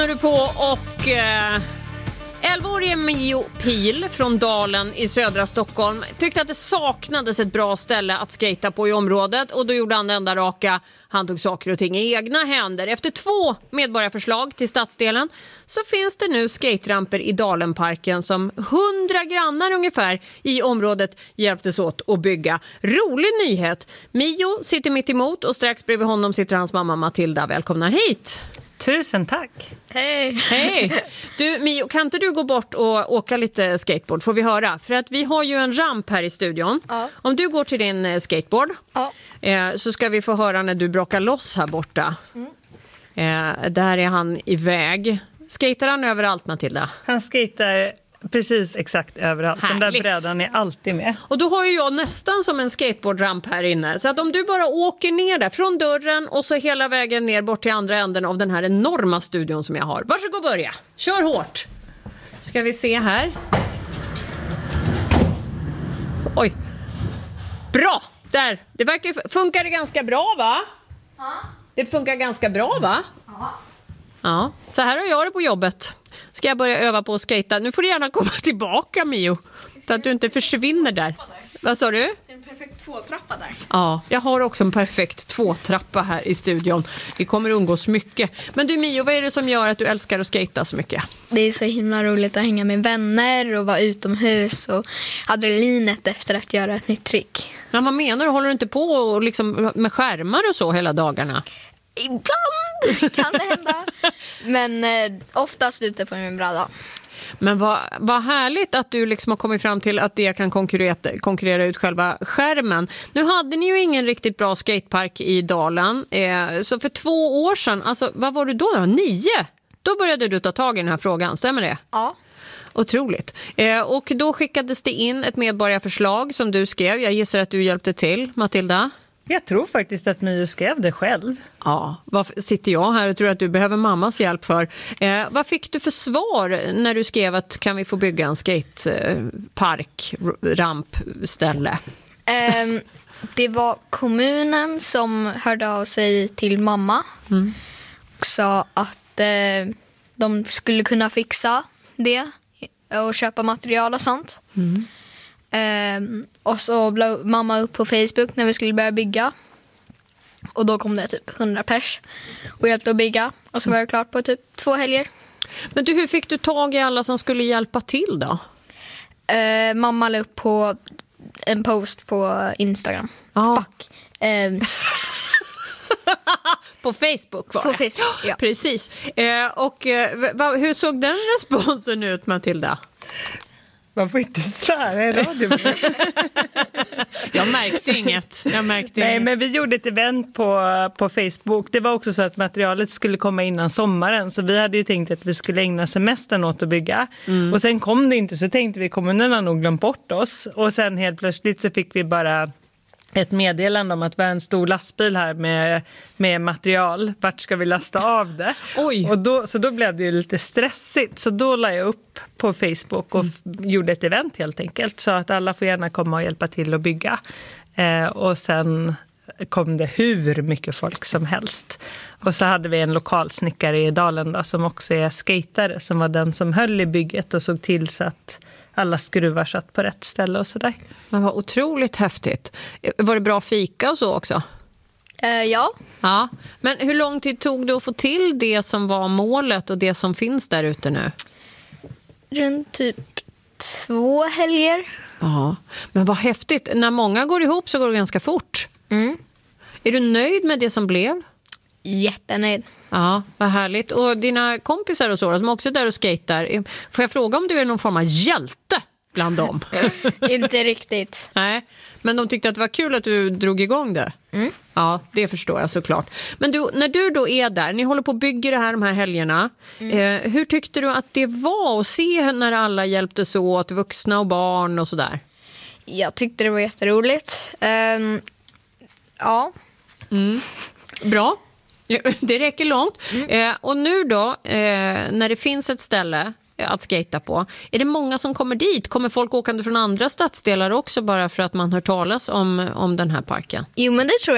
Du på och 11-årige Mio Pil från Dalen i södra Stockholm tyckte att det saknades ett bra ställe att skata på i området, och då gjorde han det enda raka. Han tog saker och ting i egna händer. Efter 2 medborgarförslag till stadsdelen så finns det nu skateramper i Dalenparken som 100 grannar ungefär i området hjälptes åt att bygga. Rolig nyhet. Mio sitter mitt emot och strax bredvid honom sitter hans mamma Matilda. Välkomna hit. Tusen tack. Hej. Hej. Du Mio, kan inte du gå bort och åka lite skateboard, får vi höra? För att vi har ju en ramp här i studion. Ja. Om du går till din skateboard så ska vi få höra när du brakar loss här borta. Där är han iväg. Skater han överallt, Matilda? Han skater precis exakt överallt. Härligt. Den där brädan är alltid med. Och då har ju jag nästan som en skateboardramp här inne. Så att om du bara åker ner där från dörren och så hela vägen ner bort till andra änden av den här enorma studion som jag har. Varsågod börja. Kör hårt. Ska vi se här. Oj. Bra. Där. Det funkar det ganska bra, va? Ja. Det funkar ganska bra, va? Ja. Ja. Så här har jag det på jobbet. Ska jag börja öva på att skata? Nu får du gärna komma tillbaka, Mio. Så att du inte försvinner där. Vad sa du? Så en perfekt 2-trappa där. Ja, jag har också en perfekt 2-trappa här i studion. Vi kommer umgås mycket. Men du Mio, vad är det som gör att du älskar att skata så mycket? Det är så himla roligt att hänga med vänner och vara utomhus och adrenalinet efter att göra ett nytt trick. Men vad menar du? Håller du inte på och liksom med skärmar och så hela dagarna? Ibland kan det hända. Men oftast ute på min bräda. Men vad härligt att du liksom har kommit fram till att det kan konkurrera ut själva skärmen. Nu hade ni ju ingen riktigt bra skatepark i Dalen. Så för 2 år sedan, alltså vad var du då? 9? Då började du ta tag i den här frågan, stämmer det? Ja. Otroligt. Och då skickades det in ett medborgarförslag som du skrev. Jag gissar att du hjälpte till, Matilda. Jag tror faktiskt att Mio skrev det själv. Ja, vad sitter jag här och tror att du behöver mammas hjälp för? Vad fick du för svar när du skrev att kan vi få bygga en skatepark, rampställe? Det var kommunen som hörde av sig till mamma och sa att de skulle kunna fixa det och köpa material och sånt. Och så blev mamma upp på Facebook när vi skulle börja bygga. Och då kom det typ 100 pers och hjälpte att bygga. Och så var det klart på typ 2 helger. Men du, hur fick du tag i alla som skulle hjälpa till då? Mamma la upp på en post på Instagram. Fuck. På Facebook var det? På Facebook, ja. Precis. Och hur såg den responsen ut, Matilda? Man får inte svära i radio. Jag märkte inget. Nej, men vi gjorde ett event på Facebook. Det var också så att materialet skulle komma innan sommaren. Så vi hade ju tänkt att vi skulle ägna semestern åt att bygga. Och sen kom det inte, så tänkte vi kommunerna nog glömt bort oss. Och sen helt plötsligt så fick vi bara ett meddelande om att det var en stor lastbil här med material. Vart ska vi lasta av det? Oj. Och så då blev det ju lite stressigt. Så då la jag upp på Facebook och gjorde ett event helt enkelt. Så att alla får gärna komma och hjälpa till att bygga. Och sen kom det hur mycket folk som helst. Och så hade vi en lokalsnickare i Dalen då, som också är skatare, som var den som höll i bygget och såg till så att alla skruvar satt på rätt ställe och sådär. Det var otroligt häftigt. Var det bra fika och så också? Ja. Ja. Men hur lång tid tog det att få till det som var målet och det som finns där ute nu? Runt typ 2 helger. Ja, men vad häftigt. När många går ihop så går det ganska fort. Är du nöjd med det som blev? Jättenöjd. Ja, vad härligt. Och dina kompisar och så som också är där och skater. Får jag fråga om du är någon form av hjälte bland dem? Inte riktigt. Nej, men de tyckte att det var kul att du drog igång det. Ja, det förstår jag såklart. Men du, när du då är där, ni håller på att bygga det här de här helgerna. Hur tyckte du att det var att se när alla hjälptes åt, vuxna och barn och sådär? Jag tyckte det var jätteroligt. Ja. Bra. Det räcker långt. Och nu då, när det finns ett ställe att skata på, är det många som kommer dit? Kommer folk åkande från andra stadsdelar också bara för att man hör talas om den här parken? Jo, men det tror jag.